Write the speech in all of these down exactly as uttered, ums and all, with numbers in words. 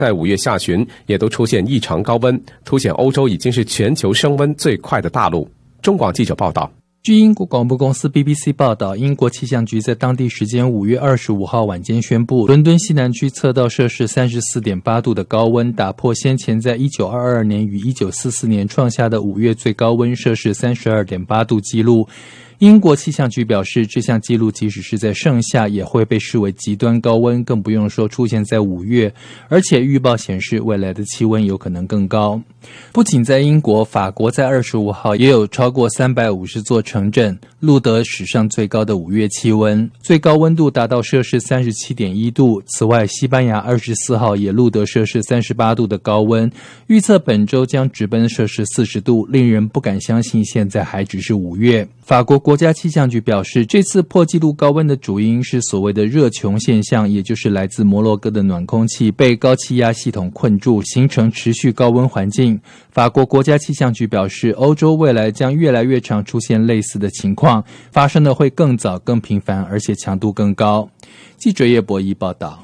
在五月下旬也都出现异常高温，凸显欧洲已经是全球升温最快的大陆。中广记者报道。 据英国广播公司 B B C 报道，英国气象局在当地时间五月二十五号晚间宣布，伦敦西南区测到摄氏 三十四点八度的高温，打破先前在一九二二年与一九四四年创下的五月最高温摄氏 三十二点八度纪录。英国气象局表示，这项纪录即使是在盛夏也会被视为极端高温，更不用说出现在五月，而且预报显示未来的气温有可能更高。不仅在英国，法国在二十五号也有超过三百五十座城镇录得史上最高的五月气温，最高温度达到摄氏 三十七点一度。此外，西班牙二十四号也录得摄氏三十八度的高温，预测本周将直奔摄氏四十度，令人不敢相信现在还只是五月。法国国家气象局表示，这次破纪录高温的主因是所谓的热穹现象，也就是来自摩洛哥的暖空气被高气压系统困住，形成持续高温环境。法国国家气象局表示，欧洲未来将越来越常出现类似的情况，发生的会更早、更频繁，而且强度更高。记者叶博仪报道。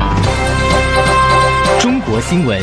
中国新闻。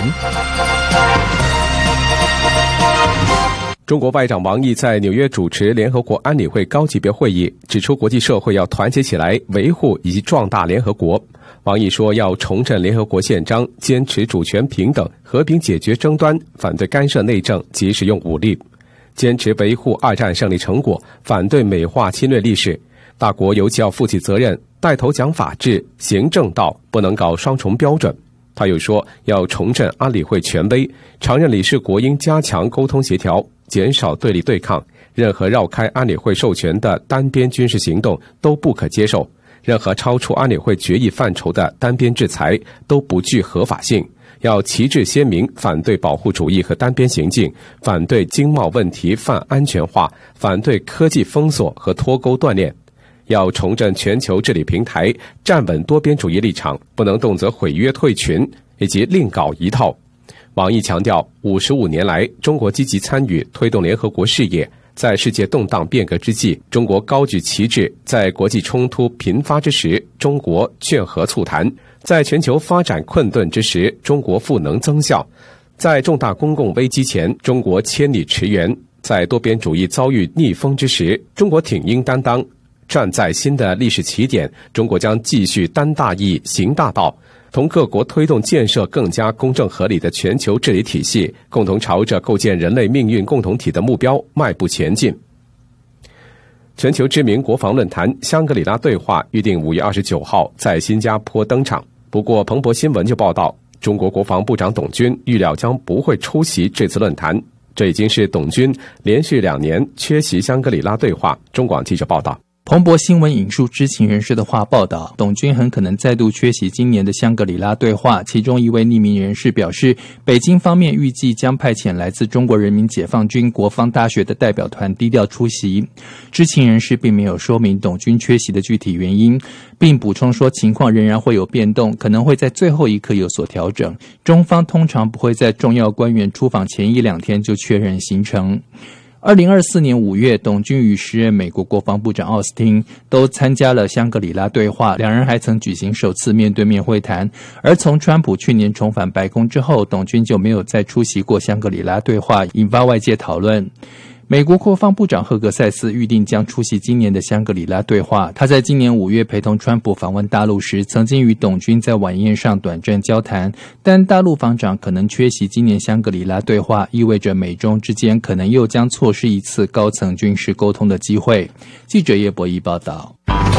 中国外长王毅在纽约主持联合国安理会高级别会议，指出国际社会要团结起来，维护以及壮大联合国。王毅说，要重振联合国宪章，坚持主权平等，和平解决争端，反对干涉内政及使用武力，坚持维护二战胜利成果，反对美化侵略历史。大国尤其要负起责任，带头讲法治、行正道，不能搞双重标准。他又说，要重振安理会权威，常任理事国应加强沟通协调，减少对立对抗，任何绕开安理会授权的单边军事行动都不可接受，任何超出安理会决议范畴的单边制裁都不具合法性，要旗帜鲜明反对保护主义和单边行径，反对经贸问题泛安全化，反对科技封锁和脱钩断链，要重振全球治理平台，站稳多边主义立场，不能动辄毁约退群以及另搞一套。王毅强调，五十五年来，中国积极参与推动联合国事业，在世界动荡变革之际，中国高举旗帜；在国际冲突频发之时，中国劝和促谈；在全球发展困顿之时，中国赋能增效；在重大公共危机前，中国千里驰援；在多边主义遭遇逆风之时，中国挺膺担当。站在新的历史起点，中国将继续担大义、行大道，同各国推动建设更加公正合理的全球治理体系，共同朝着构建人类命运共同体的目标迈步前进。全球知名国防论坛香格里拉对话预定五月二十九号在新加坡登场，不过彭博新闻就报道，中国国防部长董军预料将不会出席这次论坛，这已经是董军连续两年缺席香格里拉对话。中广记者报道。 彭博新闻引述知情人士的话报道，董军很可能再度缺席今年的香格里拉对话。其中一位匿名人士表示，北京方面预计将派遣来自中国人民解放军国防大学的代表团低调出席。知情人士并没有说明董军缺席的具体原因，并补充说情况仍然会有变动，可能会在最后一刻有所调整。中方通常不会在重要官员出访前一两天就确认行程。二零二四年五月，董军与时任美国国防部长奥斯汀都参加了香格里拉对话，两人还曾举行首次面对面会谈。而从川普去年重返白宫之后，董军就没有再出席过香格里拉对话，引发外界讨论。美国国防部长赫格塞斯预定将出席今年的香格里拉对话。他在今年五月陪同川普访问大陆时，曾经与董军在晚宴上短暂交谈。但大陆防长可能缺席今年香格里拉对话，意味着美中之间可能又将错失一次高层军事沟通的机会。记者叶博仪报道。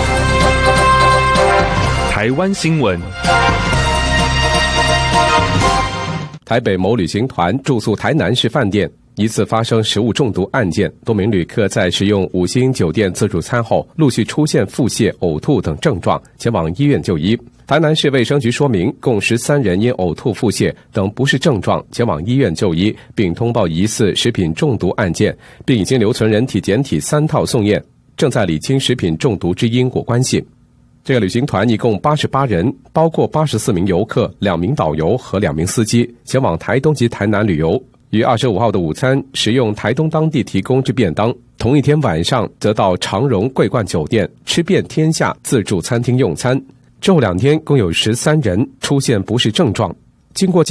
台湾新闻。 台北某旅行团住宿台南市饭店，疑似发生食物中毒案件，多名旅客在使用五星酒店自助餐后，陆续出现腹泻、呕吐等症状，前往医院就医。台南市卫生局说明，共十三人因呕吐、腹泻等不适症状前往医院就医，并通报疑似食品中毒案件，并已经留存人体检体三套送验，正在理清食品中毒之因果关系。这个旅行团一共八十八人，包括八十四名游客、两名导游和两名司机，前往台东及台南旅游。于二十五号的午餐食用台东当地提供之便当，同一天晚上则到长荣桂冠酒店吃遍天下自助餐厅用餐。之后两天共有十三人出现不适症状，经过